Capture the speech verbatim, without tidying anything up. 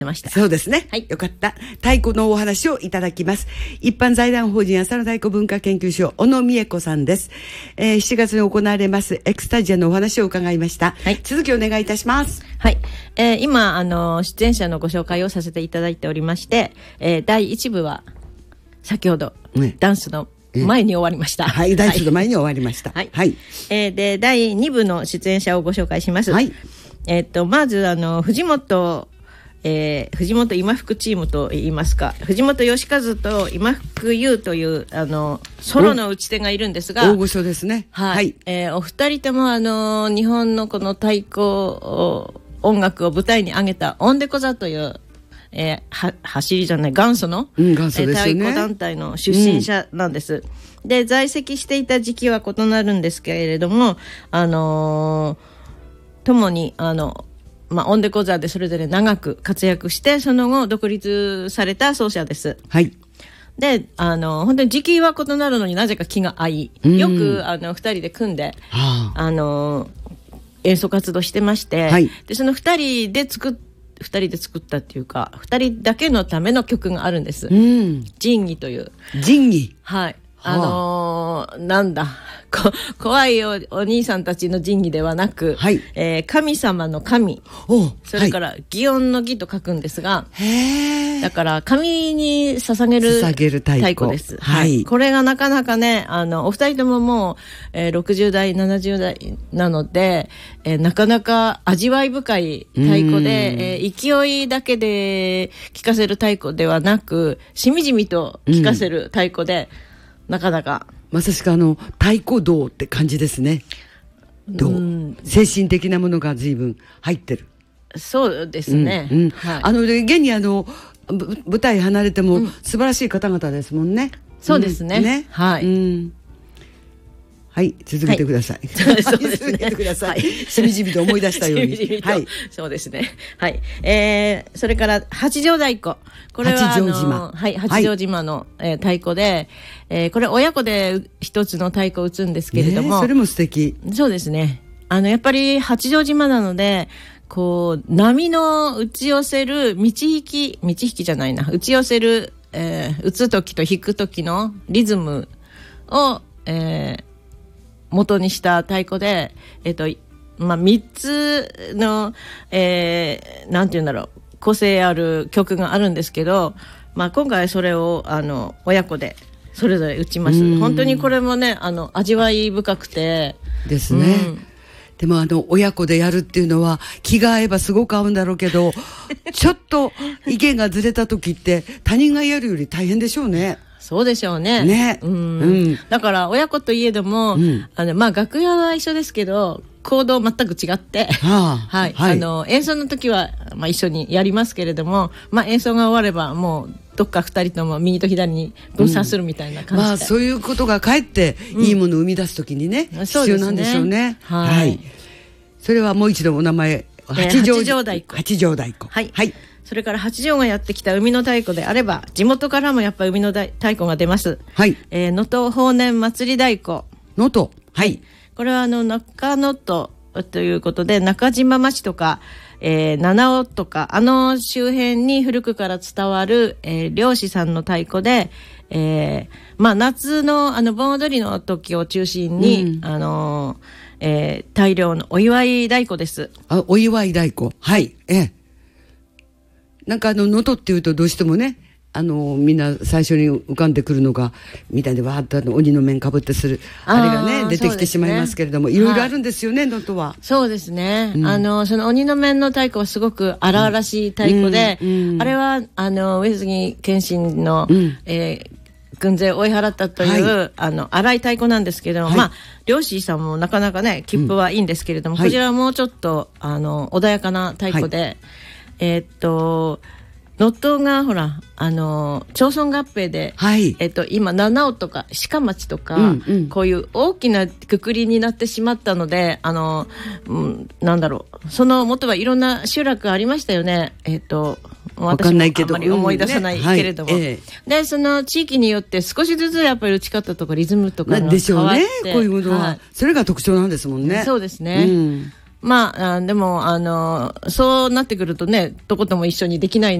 ました。 そうですね。 はい。 よかった。太鼓のお話をいただきます。一般財団法人浅野太鼓文化研究所、小野美恵子さんです。えー、しちがつに行われますエクスタジアのお話を伺いました。はい。続きお願いいたします。 はい。えー、今、あの、出演者のご紹介をさせていただいておりまして、えー、だいいち部は、先ほど、ね、ダンスの前に終わりました。 はい、ダンスの前に終わりました。 はい。はい。えー、で、だいに部の出演者をご紹介します。はい。えっと、まず、あの、藤本、えー、藤本今福チームと言いますか、藤本義和と今福優というあのソロの打ち手がいるんですが、 大御所ですね。 はい、はい。えー、お二人ともあの日本のこの太鼓音楽を舞台に上げたオンデコザという、えー、は走りじゃない元祖の、 うん、元祖ですよね、 太鼓団体の出身者なんです。うん、で在籍していた時期は異なるんですけれども、あのー、共にあのまあ、オンデコザでそれぞれ長く活躍してその後独立された奏者です。 はい。 で、あの本当に時期は異なるのになぜか気が合い、よくあのふたりで組んで、はあ、あの演奏活動してまして、はい、でそのふたりで作っふたりで作ったっていうかふたりだけのための曲があるんです。うん、仁義という仁義、 はい、あのー、なんだこ怖い お, お兄さんたちの仁義ではなく、はい、えー、神様の神、それから祇園の儀と書くんですが、へー、だから神に捧げる捧げる太鼓、 太鼓です、はい、これがなかなかね、あのお二人とももう、えー、ろくじゅう代ななじゅう代なので、えー、なかなか味わい深い太鼓で、えー、勢いだけで聴かせる太鼓ではなくしみじみと聴かせる太鼓で、なかなかまさしくあの太鼓道って感じですね。道、うん、精神的なものが随分入ってる。 そうですね、うんうん、 はい、あの現にあの舞台離れても素晴らしい方々ですもんね、うん、 そうですね、うん、ね、はい、うん、 はい、続けてください。はい、そうですね。続けてください。しみじみと思い出したように。 しみじみと、はい、そうですね。はい。えー、それから八丈太鼓。これは八丈島。 はい、八丈島の、はい、えー、太鼓で、えー、これ親子で一つの太鼓を打つんですけれども、 それも素敵。 そうですね。あのやっぱり八丈島なので。こう波の打ち寄せる道引き道引きじゃないな打ち寄せる、えー、打つ時と弾く時のリズムを、えー、元にした太鼓で、えっとまあ、みっつの、えー、なんていうんだろう個性ある曲があるんですけど、まあ、今回それをあの親子でそれぞれ打ちます。本当にこれもねあの味わい深くてですね、うん、でもあの親子でやるっていうのは気が合えばすごく合うんだろうけどちょっと意見がずれた時って他人がやるより大変でしょうね。 そうでしょうね。 ね、 うんうん、だから親子といえども、うん、あのまあ楽屋は一緒ですけど行動全く違って、はあはいはい、あの演奏の時は、まあ、一緒にやりますけれども、まあ、演奏が終わればもうどっかふたりとも右と左に分散するみたいな感じで、うんまあ、 そういうことがかえっていいものを生み出す時にね、うん、必要なんでしょうね。はい、はい、それはもう一度お名前八丈太鼓。八丈太鼓、 はいはい、それから八丈がやってきた海の太鼓であれば地元からもやっぱり海の太鼓が出ます。はい、えー、能登法然祭り太鼓。 能登、はい、 これはあの中能登ということで中島町とか、えー、七尾とかあの周辺に古くから伝わる、えー、漁師さんの太鼓で、えーまあ、夏のあの盆踊りの時を中心に、うん、あのえー、大量のお祝い太鼓です。 あ、お祝い太鼓、はい、ええ、なんかあの能登っていうとどうしてもねあのみんな最初に浮かんでくるのがみたいでわーっとあの鬼の面かぶってするあれがね出てきてしまいますけれども、いろいろあるんですよね、能登は。 そうですね、うん、あのその鬼の面の太鼓はすごく荒々しい太鼓で、うんうん、あれはあの上杉謙信の、うんえー軍勢を追い払ったという、はい、あの荒い太鼓なんですけども、はい、まあ漁師さんもなかなかね切符はいいんですけれども、うん、こちらはもうちょっとあの穏やかな太鼓で、はい、えー、っと能登がほらあの町村合併で、はいえっと、今七尾とか鹿町とか、うんうん、こういう大きなくくりになってしまったのであの、うん、なんだろうその元はいろんな集落ありましたよね。えっと私もあんまり思い出さないけれども、うんねはいええ、でその地域によって少しずつやっぱり打ち方とかリズムとかが変わってでしょうね、こういうものは、はい、それが特徴なんですもんね。 そうですね、うんまあ、あでも、あの、そうなってくるとね、どことも一緒にできない